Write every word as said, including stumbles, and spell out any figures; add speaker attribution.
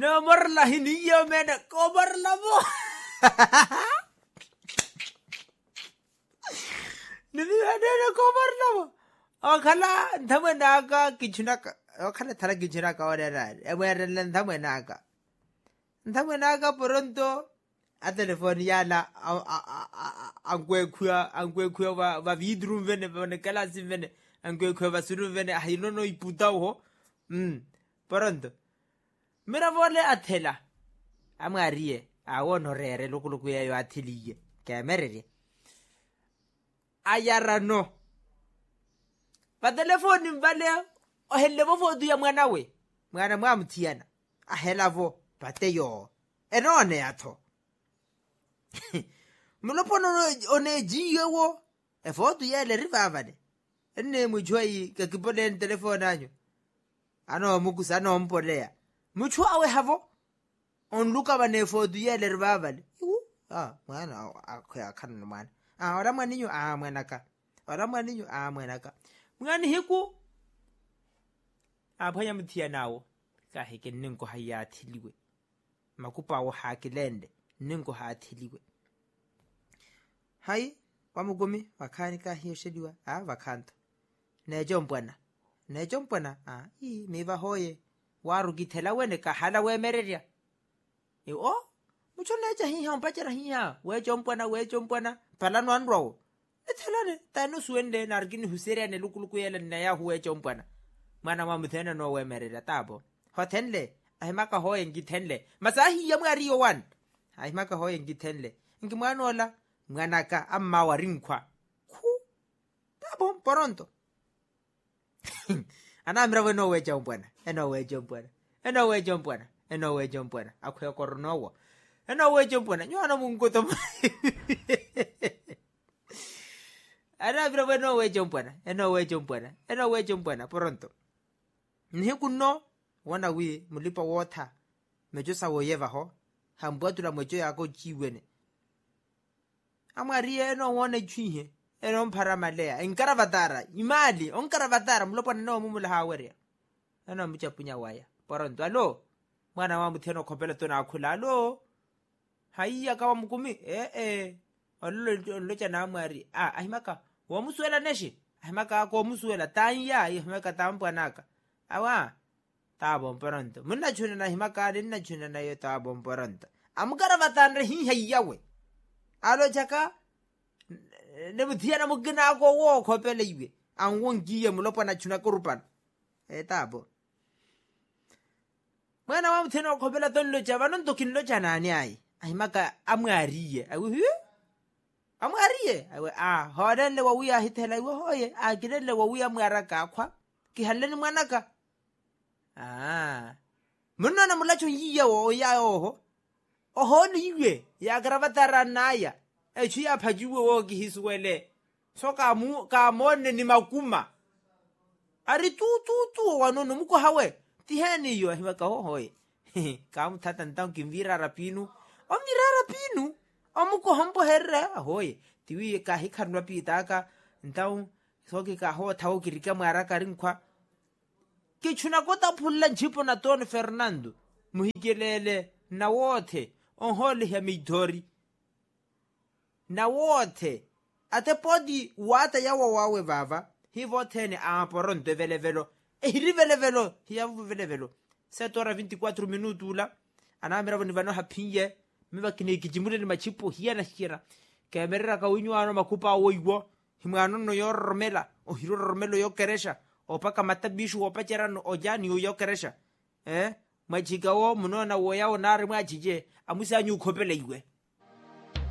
Speaker 1: no morla hiniyo mena kobarla mo nidi hane kobarla mo akhala thamwe naga kichuna akhala thara kichuna ka orera ewerele thamwe naga thamwe naga poronto a telefoni yana angwekhuya angwekhuya ba ba vidrum vene bone kala sivene angwekhuya ba suru vene ahinono iputa ho mm poronto mira vole athela amwarie a wono rere lokuluku yeyo athiliye ke merere ayarano ba telefoni mbale o helle bo fodu ya mwana we mwana mwamthiana a hela vo bateyo enone yatho mulopono one jiyewo e fodu yele rivavane enne mujoi ke kipole telefoni anyo ano mukusa no mpolea muchu awe havo on luka bane fodu yele rivavane ah mwana akhoya khana mwana ah ora mwaninyo ah mwana ka ora mwaninyo ah mwana ka mwani hiku aphanya mthia nawo ka heke ninko haya thiliwe makupa wo hakilende ninko hathiliwe hai pamugumi wakhani ka hiyo shediwa ah vakhanto nejo mpwana nejo mpwana ah i meva hoye warugithela wene ka hala we mereria e o mucho neja hi ha mpachera hi ha we jompwana we jompwana palano andro ethelane tano suende nargini huseria ne lukuluku yele na ya huwe jompwana mwana wa mthena no we mereria tabo hothenle ahimaka hoye ngithenle masahi ya mwari yo one ahimaka hoye ngithenle ngimwana ola mwanaka amma warinkhwa khu tabo poronto ana mira we no we jompwana eno we jompwana eno we jompwana eno we jompwana akhoya koronowo eno we jompwana nyona mungoto ana mira we no we jompwana eno we jompwana eno we jompwana poronto nhikuno wana wi mulipa water mejo sawo yeva ho hambotula mejo yako jiwene amwarie no wona chihe eno mphara malea enkaravatara imali onkaravatara mulopa no mumula hawere eno mchapunya waya poronto alo mwana wa mutheno khopela tona akhula alo haiya ka mukumi eh eh ollo locha na amwari ah ahimaka wa muswela neshi ahimaka ko muswela tanya ahimaka tampwanaka awa tabo poronto munna chuna na himaka dinna chuna na yo tabo poronto amkaravatara hi haiyawe alo chaka ne muthiana mugina ko wo khopele iwe anwongiye mulopa na chuna kurupana e tabo mwana wa mtheno khopela tonlo jaba ndo kinlo janani ai ahimaka amwariye awu amwariye awe ah hodele wa wiya hithela iwe hoye agirele wa wiya mwaraka khwa kihalleni mwanaka ah munna na mulacho yiye wo ya oho oho ni iwe ya gravatara naya echi ya phajiwe wo gihiswele so ka mu ka mone ni makuma ari tu tu tu wanono muko hawe tiheni yo himaka ho hoye ka mthata ntang kimvira rapinu omira rapinu omuko hombo herre hoye tiwi ka hikhanwa pitaka ntau soki ka ho thau kirika mwara ka rinkhwa ke chuna kota phulla nchipo na Don Fernando muhikelele na wothe onhole ya midori na wothe ate podi wata ya wawe baba hivo thene a poronto velevelo e rivelevelo ya velevelo sept horas veintiquatro minutos la anamira boni bano hapinye miba kineki jimule ni machipo hiya na hira kemerera ka winyo ano makupa woiwo himano no yormela o hiro romelo yo keresha opaka matabishu opachera no ojani yo keresha eh majigawo munona wo yawo nare mwajije amusa nyu khopele iwe